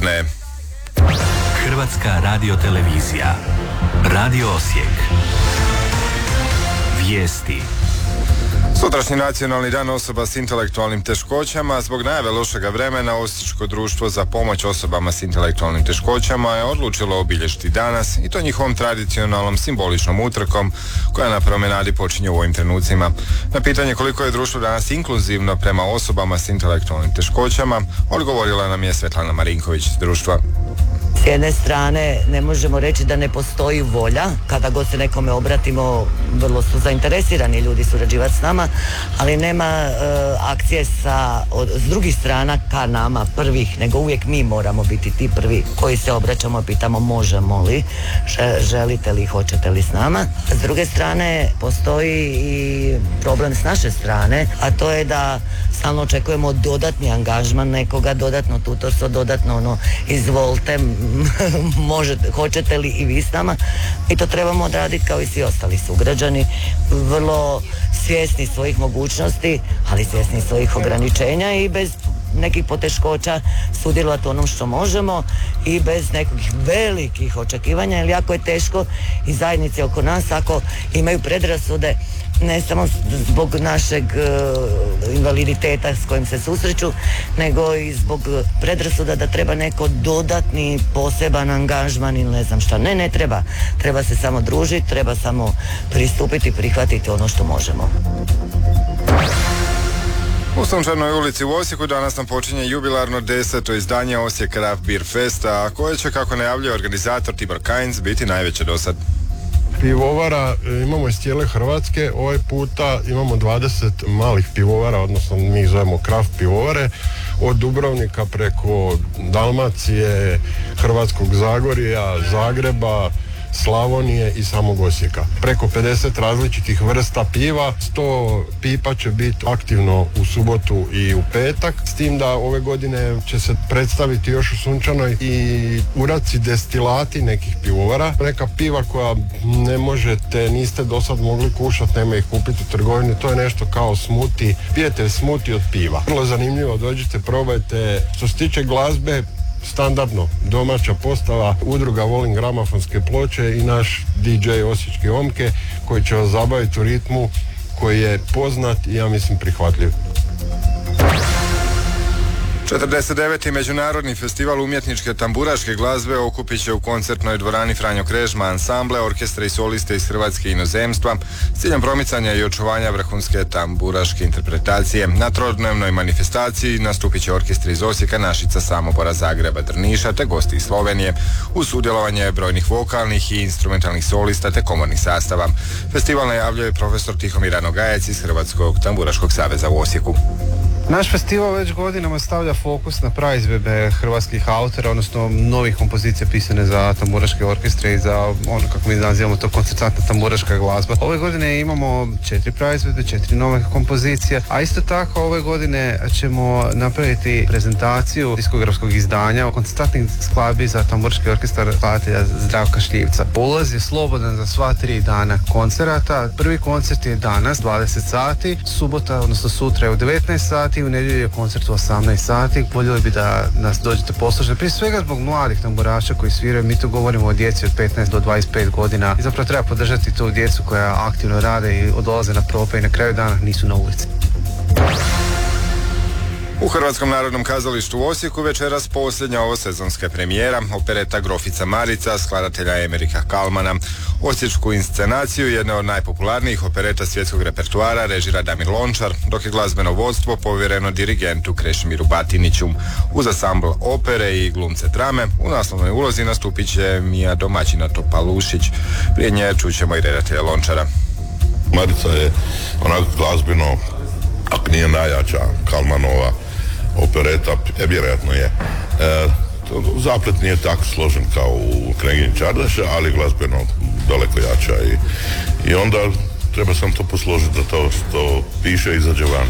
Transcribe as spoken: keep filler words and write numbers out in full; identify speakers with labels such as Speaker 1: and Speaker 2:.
Speaker 1: popodne.
Speaker 2: Hrvatska radiotelevizija. Radio Osijek. Vijesti.
Speaker 1: Sutrašnji nacionalni dan osoba s intelektualnim teškoćama. Zbog najave lošega vremena, Osječko društvo za pomoć osobama s intelektualnim teškoćama je odlučilo obilježiti danas, i to njihovom tradicionalnom simboličnom utrkom koja na promenadi počinje u ovim trenucima. Na pitanje koliko je društvo danas inkluzivno prema osobama s intelektualnim teškoćama, odgovorila nam je Svetlana Marinković iz društva.
Speaker 3: S jedne strane ne možemo reći da ne postoji volja, kada god se nekome obratimo vrlo su zainteresirani ljudi surađivati s nama, ali nema e, akcije sa, od, s drugih strana ka nama prvih, nego uvijek mi moramo biti ti prvi koji se obraćamo, pitamo možemo li, želite li, hoćete li s nama. S druge strane postoji i problem s naše strane, a to je da stalno očekujemo dodatni angažman nekoga, dodatno tutorstvo, dodatno ono, izvolite, možete, hoćete li i vi s nama, i to trebamo odraditi kao i svi ostali sugrađani, vrlo svjesni svojih mogućnosti, ali svjesni svojih ograničenja i bez nekih poteškoća sudjelovati u onom što možemo i bez nekih velikih očekivanja, jer jako je teško i zajednice oko nas ako imaju predrasude ne samo zbog našeg uh, invaliditeta s kojim se susreću, nego i zbog predrasuda da treba neko dodatni poseban angažman ili ne znam šta. Ne, ne treba. Treba se samo družiti, treba samo pristupiti i prihvatiti ono što možemo.
Speaker 1: U Sunčanoj ulici u Osijeku danas nam počinje jubilarno deseto izdanje Osijek Craft Beer Festa, a koje će, kako najavljuje organizator Tibor Kainz, biti najveće do sad.
Speaker 4: Pivovara imamo iz cijele Hrvatske, ovaj puta imamo dvadeset malih pivovara, odnosno mi ih zovemo craft pivovare, od Dubrovnika preko Dalmacije, Hrvatskog Zagorja, Zagreba, Slavonije i samog Osijeka. Preko pedeset različitih vrsta piva, sto pipa će biti aktivno u subotu i u petak, s tim da ove godine će se predstaviti još u Sunčanoj i uraci destilati nekih pivovara. Neka piva koja ne možete, niste do sad mogli kušati, nema ih kupiti u trgovini, to je nešto kao smuti, pijete smuti od piva. Vrlo zanimljivo, dođite, probajte. Što se tiče glazbe, standardno, domaća postava, udruga Volim gramofonske ploče i naš D J Osječke Omke koji će vas zabaviti u ritmu koji je poznat i ja mislim prihvatljiv.
Speaker 1: četrdeset deveti Međunarodni festival umjetničke tamburaške glazbe okupit će u koncertnoj dvorani Franjo Krežma ansamble, orkestre i soliste iz Hrvatske i inozemstva s ciljem promicanja i očuvanja vrhunske tamburaške interpretacije. Na trodnevnoj manifestaciji nastupit će orkestri iz Osijeka, Našica, Samobora, Zagreba, Drniša te gosti iz Slovenije uz sudjelovanje brojnih vokalnih i instrumentalnih solista te komornih sastava. Festival najavljuje profesor Tihomir Ranogajac iz Hrvatskog tamburaškog saveza u Osijeku.
Speaker 5: Naš festival već godinama stavlja fokus na praizvedbe hrvatskih autora, odnosno novih kompozicija pisane za tamburaške orkestre i za ono kako mi nazivamo to koncertantna tamburaška glazba. Ove godine imamo četiri praizvedbe, četiri nove kompozicije, a isto tako ove godine ćemo napraviti prezentaciju diskografskog izdanja o koncertantnih skladbi za tamburaški orkestar skladatelja Zdravka Šljivca. Ulaz je slobodan za sva tri dana koncerata. Prvi koncert je danas dvadeset sati, subota, odnosno sutra je u devetnaest sati, u nedjelju je koncert u osamnaest sati. Voljeli bi da nas dođete poslušati, prije svega zbog mladih tamburaša koji sviraju. Mi tu govorimo o djeci od petnaest do dvadeset pet godina i zapravo treba podržati tu djecu koja aktivno rade i odlaze na probe i na kraju dana nisu na ulici.
Speaker 1: U Hrvatskom narodnom kazalištu u Osijeku večeras posljednja ovosezonska premijera opereta Grofica Marica skladatelja Emerika Kalmana. Osječku inscenaciju jedne od najpopularnijih opereta svjetskog repertoara režira Damir Lončar, dok je glazbeno vodstvo povjereno dirigentu Krešimiru Batiniću. Uz ansambl opere i glumce drame u naslovnoj ulozi nastupit će Mija Domaćina Topalušić. Prije nje čućemo i redatelja Lončara.
Speaker 6: Marica je onako glazbeno, ako nije najjača Kalmanova opereta, je vjerojatno je. E, zaplet nije tako složen kao u Knjeginji Čardaša, ali glazbeno daleko jača i, i onda treba sam to posložiti da to što piše izađe van.